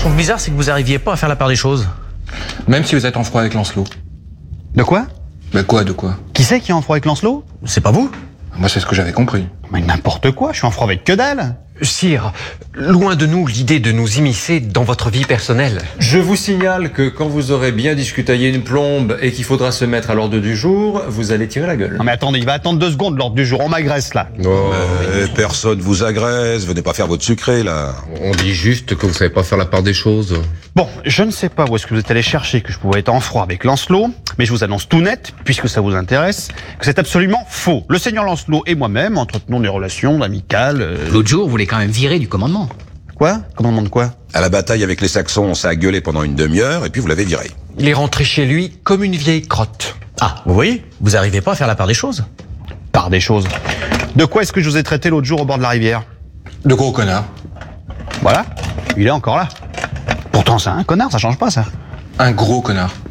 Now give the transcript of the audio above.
trouve bizarre, c'est que vous n'arriviez pas à faire la part des choses. Même si vous êtes en froid avec Lancelot. De quoi? Ben quoi, de quoi? Qui c'est qui est en froid avec Lancelot? C'est pas vous? Moi, c'est ce que j'avais compris. Mais n'importe quoi, je suis en froid avec que dalle. Sire, loin de nous l'idée de nous immiscer dans votre vie personnelle. Je vous signale que quand vous aurez bien discutaillé une plombe et qu'il faudra se mettre à l'ordre du jour, vous allez tirer la gueule. Non mais attendez, il va attendre 2 secondes l'ordre du jour, on m'agresse là. Personne vous agresse, venez pas faire votre sucré là. On dit juste que vous savez pas faire la part des choses. Bon, je ne sais pas où est-ce que vous êtes allé chercher que je pouvais être en froid avec Lancelot, mais je vous annonce tout net, puisque ça vous intéresse, que c'est absolument faux. Le seigneur Lancelot et moi-même entretenons des relations amicales. L'autre jour, vous voulez quand même virer du commandement. Quoi? Commandement de quoi? À la bataille avec les Saxons, ça a gueulé pendant une demi-heure et puis vous l'avez viré. Il est rentré chez lui comme une vieille crotte. Ah, vous voyez, vous n'arrivez pas à faire la part des choses. Par des choses. De quoi est-ce que je vous ai traité l'autre jour au bord de la rivière? De gros connard. Voilà, il est encore là. Pourtant c'est un connard, ça change pas ça. Un gros connard.